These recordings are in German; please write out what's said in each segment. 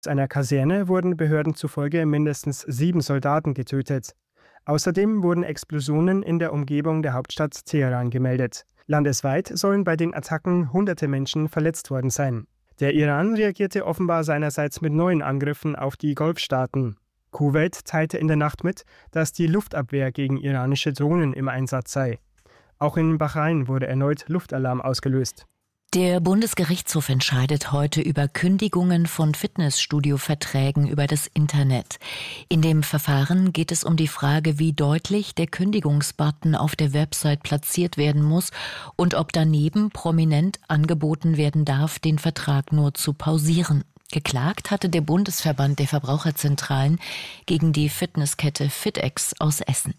einer Kaserne wurden Behörden zufolge mindestens 7 Soldaten getötet. Außerdem wurden Explosionen in der Umgebung der Hauptstadt Teheran gemeldet. Landesweit sollen bei den Attacken hunderte Menschen verletzt worden sein. Der Iran reagierte offenbar seinerseits mit neuen Angriffen auf die Golfstaaten. Kuwait teilte in der Nacht mit, dass die Luftabwehr gegen iranische Drohnen im Einsatz sei. Auch in Bahrain wurde erneut Luftalarm ausgelöst. Der Bundesgerichtshof entscheidet heute über Kündigungen von Fitnessstudio-Verträgen über das Internet. In dem Verfahren geht es um die Frage, wie deutlich der Kündigungsbutton auf der Website platziert werden muss und ob daneben prominent angeboten werden darf, den Vertrag nur zu pausieren. Geklagt hatte der Bundesverband der Verbraucherzentralen gegen die Fitnesskette FitEx aus Essen.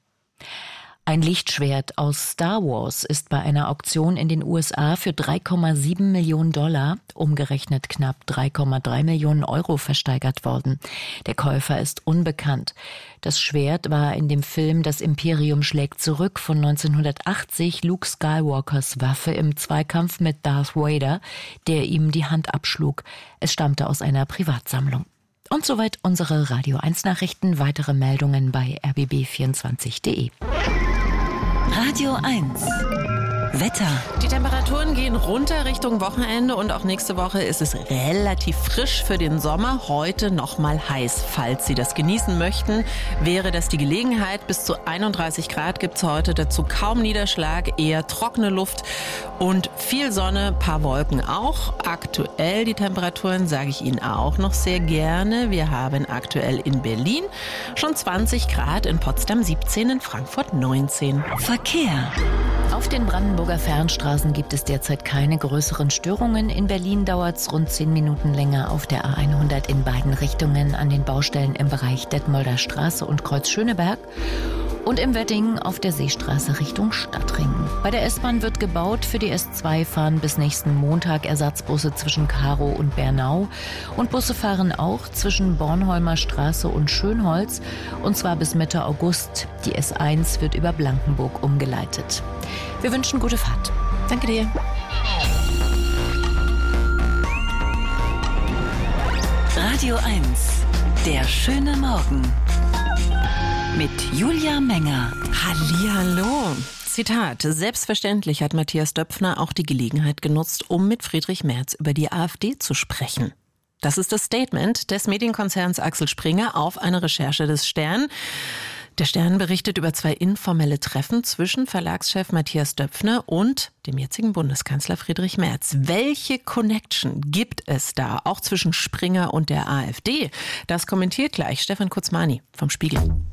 Ein Lichtschwert aus Star Wars ist bei einer Auktion in den USA für $3,7 Millionen, umgerechnet knapp 3,3 Millionen Euro, versteigert worden. Der Käufer ist unbekannt. Das Schwert war in dem Film Das Imperium schlägt zurück von 1980 Luke Skywalkers Waffe im Zweikampf mit Darth Vader, der ihm die Hand abschlug. Es stammte aus einer Privatsammlung. Und soweit unsere Radio 1 Nachrichten. Weitere Meldungen bei rbb24.de. Radio 1 Wetter. Die Temperaturen gehen runter Richtung Wochenende und auch nächste Woche ist es relativ frisch für den Sommer. Heute nochmal heiß. Falls Sie das genießen möchten, wäre das die Gelegenheit. Bis zu 31 Grad gibt es heute, dazu kaum Niederschlag, eher trockene Luft und viel Sonne, paar Wolken auch. Aktuell die Temperaturen sage ich Ihnen auch noch sehr gerne. Wir haben aktuell in Berlin schon 20 Grad, in Potsdam 17, in Frankfurt 19. Verkehr. Auf den Brandenburger Fernstraßen gibt es derzeit keine größeren Störungen. In Berlin dauert es rund 10 Minuten länger auf der A100 in beiden Richtungen an den Baustellen im Bereich Detmolder Straße und Kreuz Schöneberg. Und im Wedding auf der Seestraße Richtung Stadtring. Bei der S-Bahn wird gebaut. Für die S2 fahren bis nächsten Montag Ersatzbusse zwischen Karow und Bernau. Und Busse fahren auch zwischen Bornholmer Straße und Schönholz. Und zwar bis Mitte August. Die S1 wird über Blankenburg umgeleitet. Wir wünschen gute Fahrt. Danke dir. Radio 1, der schöne Morgen. Mit Julia Menger. Hallihallo. Zitat: Selbstverständlich hat Matthias Döpfner auch die Gelegenheit genutzt, um mit Friedrich Merz über die AfD zu sprechen. Das ist das Statement des Medienkonzerns Axel Springer auf eine Recherche des Stern. Der Stern berichtet über 2 informelle Treffen zwischen Verlagschef Matthias Döpfner und dem jetzigen Bundeskanzler Friedrich Merz. Welche Connection gibt es da, auch zwischen Springer und der AfD? Das kommentiert gleich Stefan Kurzmani vom Spiegel.